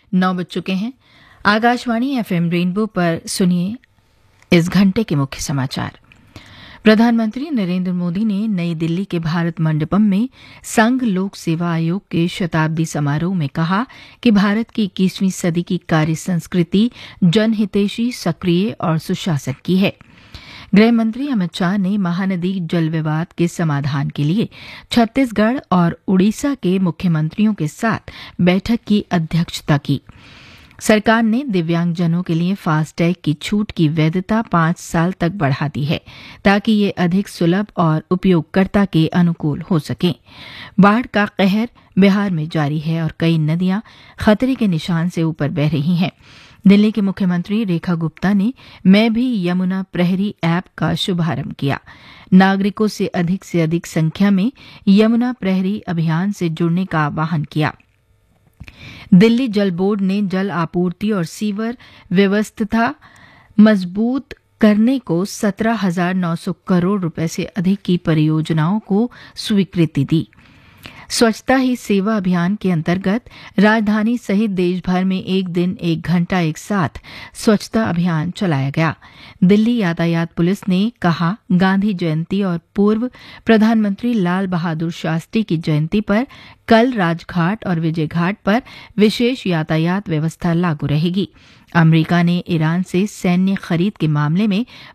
9 बज चुके हैं। आकाशवाणी एफएम रेनबो पर सुनिए इस घंटे के मुख्य समाचार। प्रधानमंत्री नरेंद्र मोदी ने नई दिल्ली के भारत मंडपम में संघ लोक सेवा आयोग के शताब्दी समारोह में कहा कि भारत की 21वीं सदी की कार्य संस्कृति जनहितैषी, सक्रिय और सुशासन की है। गृह मंत्री अमित शाह ने महानदी जल विवाद के समाधान के लिए छत्तीसगढ़ और उड़ीसा के मुख्यमंत्रियों के साथ बैठक की अध्यक्षता की। सरकार ने दिव्यांगजनों के लिए फास्टैग की छूट की वैधता 5 साल तक बढ़ा दी है ताकि ये अधिक सुलभ और उपयोगकर्ता के अनुकूल हो सके। बाढ़ का कहर बिहार में जारी है और कई नदियां खतरे के निशान से ऊपर बह रही हैं। दिल्ली के मुख्यमंत्री रेखा गुप्ता ने मैं भी यमुना प्रहरी ऐप का शुभारंभ किया। नागरिकों से अधिक संख्या में यमुना प्रहरी अभियान से जुड़ने का आह्वान किया। दिल्ली जल बोर्ड ने जल आपूर्ति और सीवर व्यवस्था मजबूत करने को 17,900 करोड़ रुपए से अधिक की परियोजनाओं को स्वीकृति दी। स्वच्छता ही सेवा अभियान के अंतर्गत राजधानी सहित देश भर में एक दिन एक घंटा एक साथ स्वच्छता अभियान चलाया गया। दिल्ली यातायात पुलिस ने कहा, गांधी जयंती और पूर्व प्रधानमंत्री लाल बहादुर शास्त्री की जयंती पर कल राजघाट और विजय घाट पर विशेष यातायात व्यवस्था लागू रहेगी। अमेरिका ने ईरान से सैन्य खरीद के मामले में